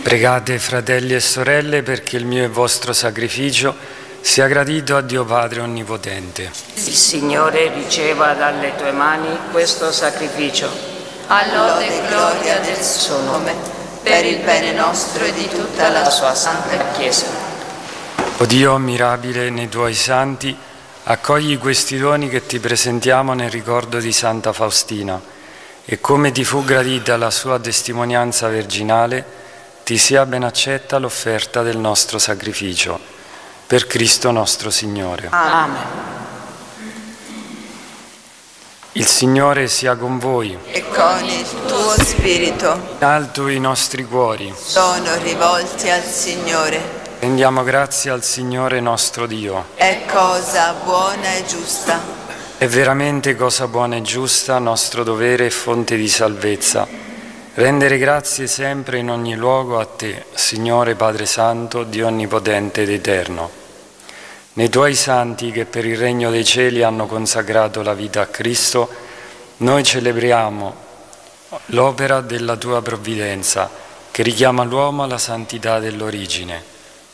Pregate, fratelli e sorelle, perché il mio e vostro sacrificio sia gradito a Dio Padre Onnipotente. Il Signore riceva dalle tue mani questo sacrificio. A lode e gloria del suo nome, per il bene nostro e di tutta la sua santa Chiesa. O Dio mirabile nei tuoi santi, accogli questi doni che ti presentiamo nel ricordo di Santa Faustina e come ti fu gradita la sua testimonianza virginale, ti sia ben accetta l'offerta del nostro sacrificio. Per Cristo nostro Signore. Amen. Il Signore sia con voi. E con il tuo spirito. In alto i nostri cuori. Sono rivolti al Signore. Rendiamo grazie al Signore nostro Dio. È cosa buona e giusta. È veramente cosa buona e giusta, nostro dovere e fonte di salvezza. Rendere grazie sempre in ogni luogo a Te, Signore Padre Santo, Dio Onnipotente ed Eterno. Nei Tuoi santi che per il regno dei cieli hanno consacrato la vita a Cristo, noi celebriamo l'opera della Tua provvidenza che richiama l'uomo alla santità dell'origine.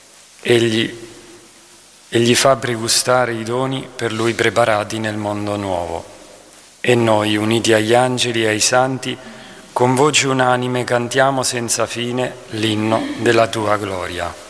Egli fa pregustare i doni per Lui preparati nel mondo nuovo. E noi, uniti agli angeli e ai santi, con voce unanime cantiamo senza fine l'inno della Tua gloria.